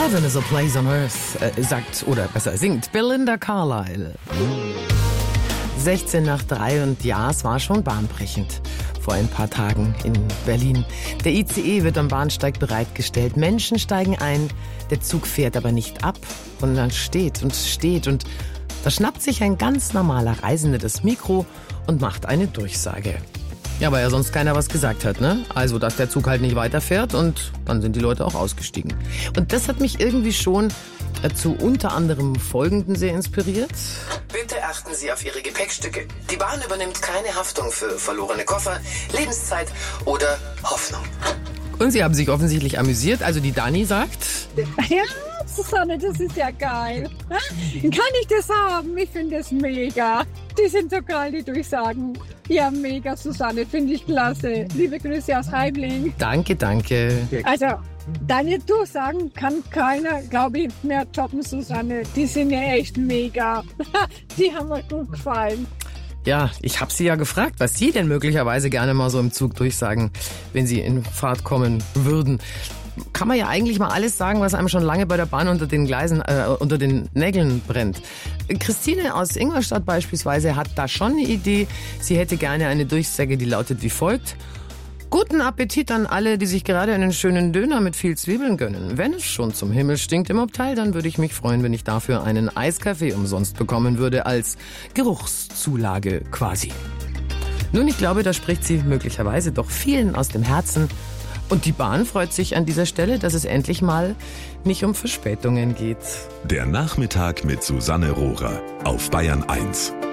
Heaven is a place on earth, sagt, oder besser singt Belinda Carlisle. 16 nach 3 und ja, es war schon bahnbrechend. Vor ein paar Tagen in Berlin. Der ICE wird am Bahnsteig bereitgestellt. Menschen steigen ein, der Zug fährt aber nicht ab, sondern steht und da schnappt sich ein ganz normaler Reisender das Mikro und macht eine Durchsage. Ja, weil ja sonst keiner was gesagt hat, ne? Also, dass der Zug halt nicht weiterfährt und dann sind die Leute auch ausgestiegen. Und das hat mich irgendwie schon zu unter anderem Folgenden sehr inspiriert. Bitte achten Sie auf Ihre Gepäckstücke. Die Bahn übernimmt keine Haftung für verlorene Koffer, Lebenszeit oder Hoffnung. Und sie haben sich offensichtlich amüsiert. Also die Dani sagt... Ja, Susanne, das ist ja geil. Kann ich das haben? Ich finde das mega. Die sind so geil, die Durchsagen. Ja, mega, Susanne, finde ich klasse. Liebe Grüße aus Heibling. Danke. Also, deine Durchsagen kann keiner, glaube ich, mehr toppen, Susanne. Die sind ja echt mega. Die haben mir gut gefallen. Ja, ich habe sie ja gefragt, was sie denn möglicherweise gerne mal so im Zug durchsagen, wenn sie in Fahrt kommen würden. Kann man ja eigentlich mal alles sagen, was einem schon lange bei der Bahn unter den Gleisen, unter den Nägeln brennt. Christine aus Ingolstadt beispielsweise hat da schon eine Idee. Sie hätte gerne eine Durchsage, die lautet wie folgt. Guten Appetit an alle, die sich gerade einen schönen Döner mit viel Zwiebeln gönnen. Wenn es schon zum Himmel stinkt im Abteil, dann würde ich mich freuen, wenn ich dafür einen Eiskaffee umsonst bekommen würde, als Geruchszulage quasi. Nun, ich glaube, da spricht sie möglicherweise doch vielen aus dem Herzen. Und die Bahn freut sich an dieser Stelle, dass es endlich mal nicht um Verspätungen geht. Der Nachmittag mit Susanne Rohrer auf Bayern 1.